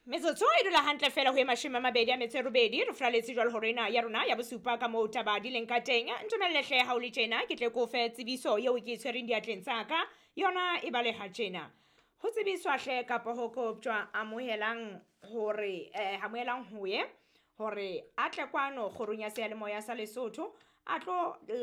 Metsotso e dula hantle fela ho e 28 re fraletse jwale hore ena ya rona ya bosupa ka moo taba di leng ka teng. Ntumelle hle ha o le tjena ke tle ko fe tsebiso eo ke e tshwereng diatleng tsa ka yona e baleha tjena. Ho tsebiswa hle kapa ho koptjwa amohelang hore amohelang ho ye hore a tle kwano kgorong ya seyalemoya sa Lesotho a tlo